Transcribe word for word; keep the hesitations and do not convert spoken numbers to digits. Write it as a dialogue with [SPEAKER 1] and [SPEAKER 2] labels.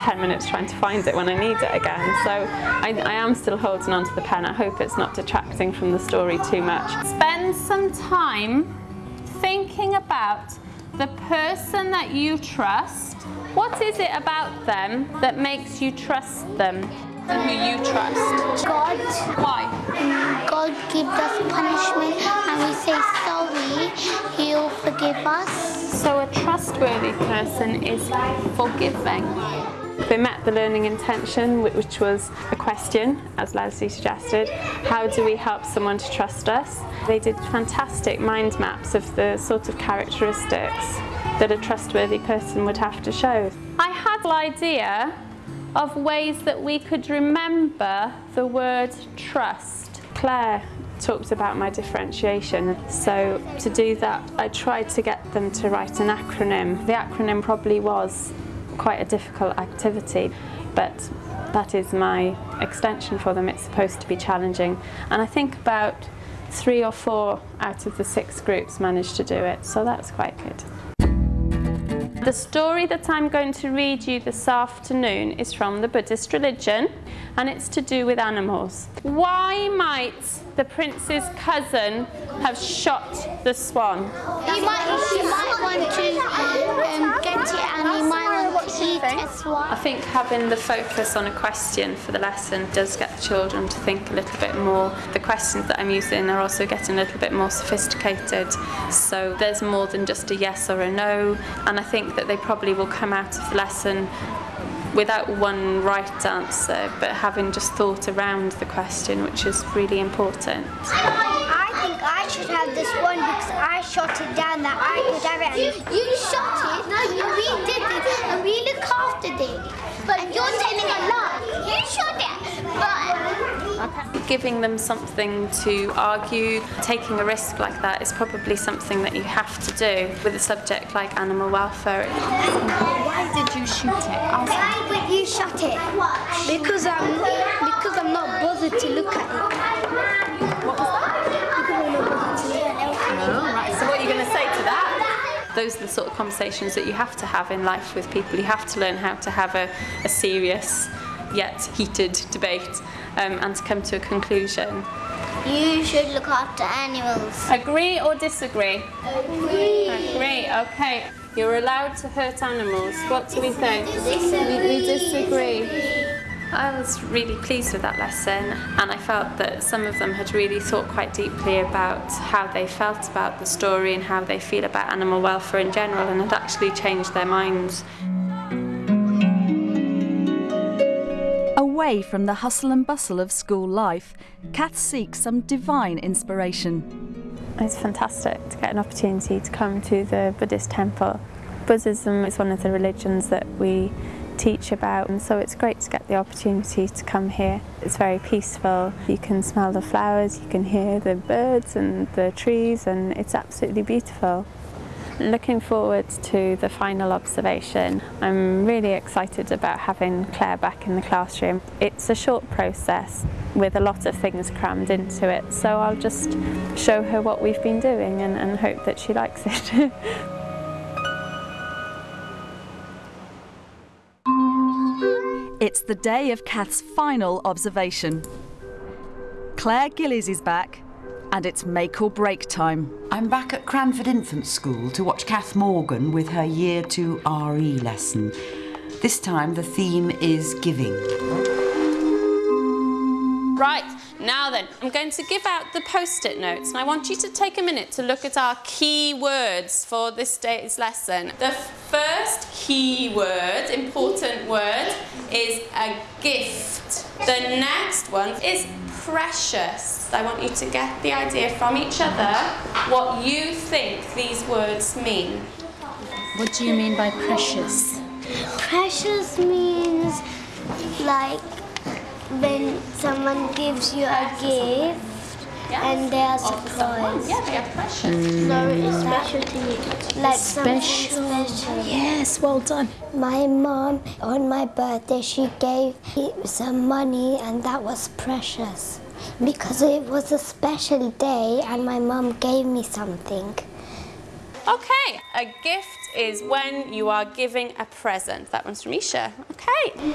[SPEAKER 1] ten minutes trying to find it when I need it again. So I, I am still holding on to the pen. I hope it's not detracting from the story too much.
[SPEAKER 2] Spend some time thinking about the person that you trust. What is it about them that makes you trust them? And who you trust?
[SPEAKER 3] God.
[SPEAKER 2] Why?
[SPEAKER 3] God gives us punishment and we say sorry, He'll forgive us.
[SPEAKER 2] So a trustworthy person is forgiving.
[SPEAKER 1] They met the learning intention, which was a question, as Leslie suggested. How do we help someone to trust us? They did fantastic mind maps of the sort of characteristics that a trustworthy person would have to show.
[SPEAKER 2] I had the idea of ways that we could remember the word trust.
[SPEAKER 1] Claire talked about my differentiation, so to do that I tried to get them to write an acronym. The acronym probably was quite a difficult activity, but that is my extension for them. It's supposed to be challenging, and I think about three or four out of the six groups managed to do it, so that's quite good. The story that I'm going to read you this afternoon is from the Buddhist religion, and it's to do with animals. Why might the prince's cousin have shot the swan?
[SPEAKER 3] He might, he might want to um, get it and he might want to eat as well.
[SPEAKER 1] I think having the focus on a question for the lesson does get the children to think a little bit more. The questions that I'm using are also getting a little bit more sophisticated, so there's more than just a yes or a no, and I think that they probably will come out of the lesson without one right answer, but having just thought around the question, which is really important.
[SPEAKER 3] I think I should have this one because I shot it down that I could have it. You, you shot it, no, you, we did it, and we look after it. But you're telling a lie. You shot it, but...
[SPEAKER 1] Okay. Giving them something to argue, taking a risk like that is probably something that you have to do with a subject like animal welfare.
[SPEAKER 4] Why did you shoot it?
[SPEAKER 3] Why would you shot it? Because I'm, because I'm not bothered to look at it.
[SPEAKER 1] What was that?
[SPEAKER 3] Because I'm not bothered to look at it.
[SPEAKER 1] Oh, right. So what are you going to say to that? Those are the sort of conversations that you have to have in life with people. You have to learn how to have a, a serious yet heated debate um, and to come to a conclusion.
[SPEAKER 3] You should look after animals.
[SPEAKER 2] Agree or disagree?
[SPEAKER 3] Agree.
[SPEAKER 2] Agree, okay. You're allowed to hurt animals. What do we think?
[SPEAKER 3] Disagree.
[SPEAKER 2] We, we disagree.
[SPEAKER 1] I was really pleased with that lesson, and I felt that some of them had really thought quite deeply about how they felt about the story and how they feel about animal welfare in general, and had actually changed their minds.
[SPEAKER 5] Away from the hustle and bustle of school life, Kath seeks some divine inspiration.
[SPEAKER 1] It's fantastic to get an opportunity to come to the Buddhist temple. Buddhism is one of the religions that we teach about, and so it's great to get the opportunity to come here. It's very peaceful. You can smell the flowers, you can hear the birds and the trees, and it's absolutely beautiful. Looking forward to the final observation. I'm really excited about having Claire back in the classroom. It's a short process with a lot of things crammed into it, so I'll just show her what we've been doing and, and hope that she likes it.
[SPEAKER 5] It's the day of Kath's final observation. Claire Gillies is back, and it's make or break time.
[SPEAKER 6] I'm back at Cranford Infant School to watch Kath Morgan with her Year two R E lesson. This time the theme is giving.
[SPEAKER 2] Right, now then, I'm going to give out the post-it notes, and I want you to take a minute to look at our key words for this day's lesson. The first key word, important word, is a gift. The next one is precious. I want you to get the idea from each other what you think these words mean.
[SPEAKER 4] What do you mean by precious?
[SPEAKER 3] Precious means like when someone gives you a gift
[SPEAKER 2] Yes.
[SPEAKER 3] and they are
[SPEAKER 2] Of someone.
[SPEAKER 3] surprised.
[SPEAKER 2] Yeah, they are precious.
[SPEAKER 3] So it's special to you. Like something
[SPEAKER 4] Special.
[SPEAKER 3] special.
[SPEAKER 4] Yes, well done.
[SPEAKER 3] My mom, on my birthday, she gave me some money, and that was precious. Because it was a special day and my mom gave me something.
[SPEAKER 2] Okay, a gift is when you are giving a present. That one's from Isha. Okay.